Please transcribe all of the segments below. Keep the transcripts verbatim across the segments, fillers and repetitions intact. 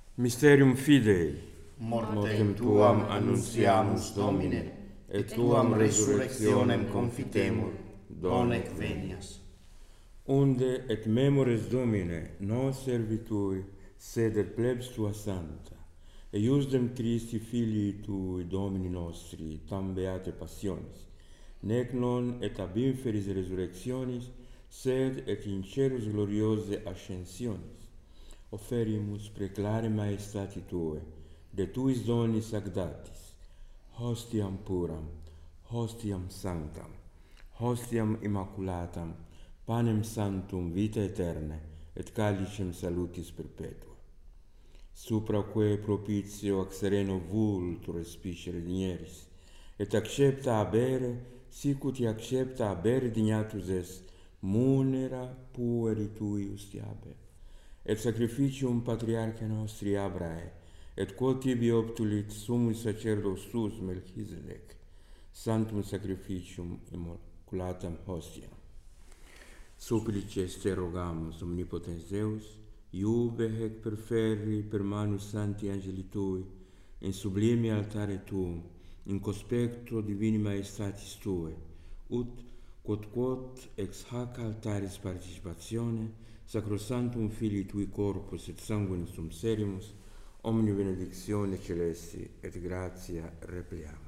Mysterium Fidei. Mortem tuam annuntiamus, Domine, et tuam resurrectionem confitemur, donec venias. Unde et memores Domine, nos servitui, seder plebs tua santa, eiusdem Christi filii tui Domini nostri, tam beate passionis, nec non et ab inferis resurrectionis, sed et in celus gloriose ascensionis, oferimus preclare maestati tue, de tuis donis agdatis, hostiam puram, hostiam sanctam, hostiam immaculatam, panem sanctum vita aeterne, et calicem salutis perpetua. Supraque propitio ac sereno vultur respicere digneris, et accepta abere, sicut accepta abere dignatus est, munera pueri tui ustiabe, et sacrificium patriarcha nostri Abrae, et quod tibi obtulit summus sacerdos tuus Melchisedec, sanctum sacrificium immaculatam hostiam. Supplices te rogamus, omnipotens Deus, iube hec perferri per manus santi angeli tui, in sublime altare tuum, in conspecto divini maestatis tue, ut quod quod ex hac altaris participatione, sacrosanctum Filii tui corpus et sanguinis sum serimus, omni benedictione celesti et gratia repliamur.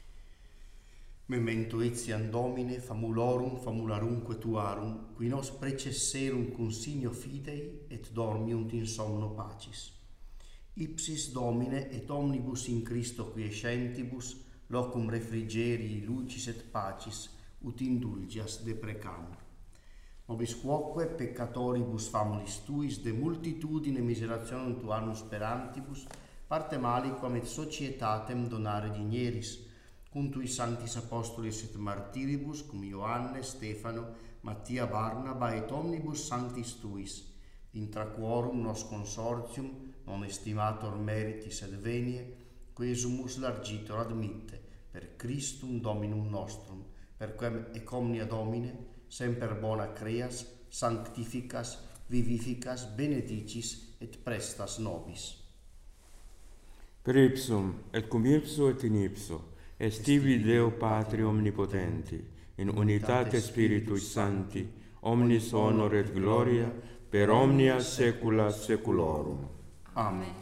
Memento etiam Domine, famulorum, famularumque tuarum, qui nos precesserum consignio fidei, et dormiunt in somno pacis. Ipsis Domine, et omnibus in Christo quiescentibus, locum refrigerii lucis et pacis, ut indulgias deprecamur. Nobis quoque peccatoribus famulis tuis, de multitudine miserationem tuanum sperantibus, partem aliquam et societatem donare digneris, cum tui sanctis apostolis et martiribus, cum Ioanne, Stefano, Mattia, Barnaba, et omnibus sanctis tuis, intra quorum nos consortium, non estimator meritis et venie, quesumus largitor admitte, per Christum Dominum nostrum, per quem ec omnia Domine, semper bona creas, sanctificas, vivificas, benedicis et prestas nobis. Per ipsum, et cum ipso et in ipso, est tibi Deo Patri omnipotenti, in unitate Spiritui Sancti, omnis honor et gloria, per omnia saecula saeculorum. Amen.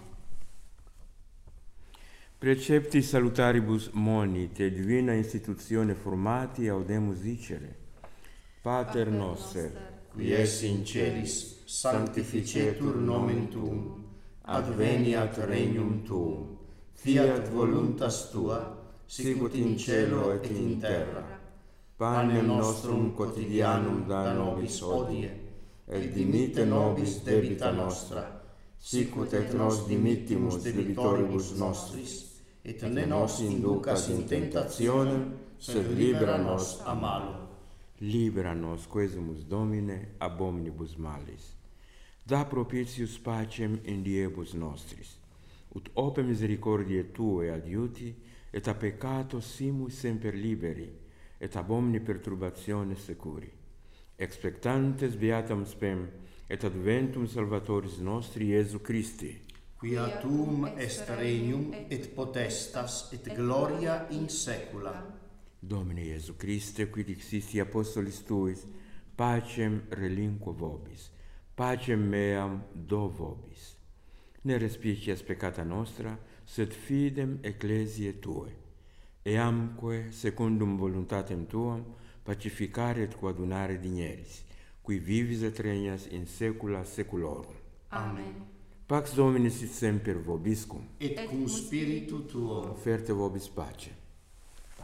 Precepti salutaribus moni te divina institutione formati audemus dicere. Pater noster, qui es in celis, sanctificetur nomen tuum, adveniat regnum tuum, fiat voluntas tua, sicut in cielo et in terra. Panem nostrum quotidianum da nobis hodie, et dimitte nobis debita nostra, sicut et nos dimittimus debitoribus nostris, et ne nos inducas in tentationem, sed libera nos a malo. Libera nos, quesumus Domine, ab omnibus malis. Da propitius pacem in diebus nostris, ut ope misericordiae Tue adiuti, et a peccato simus semper liberi, et ab omni perturbatione securi. Expectantes beatam spem, et adventum Salvatoris nostri Iesu Christi, quia tuum est regnum et potestas et gloria in saecula. Domine Iesu Christe, qui dixisti apostolis tuis, pacem relinquo vobis, pacem meam do vobis. Ne respicias peccata nostra, sed fidem ecclesiae Tue, eamque, secundum voluntatem Tuam, pacificare et coadunare digneris, qui vivis et regnas in saecula saeculorum. Amen. Pax Domini sit semper vobiscum, Et cum spiritu tuo. oferte vobis pace.